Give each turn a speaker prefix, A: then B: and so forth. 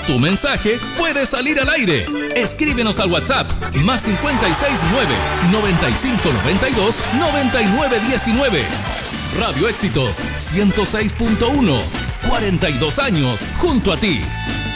A: Tu mensaje puede salir al aire. Escríbenos al WhatsApp +569 9592 9919. Radio Éxitos 106.1. 42 años junto a ti.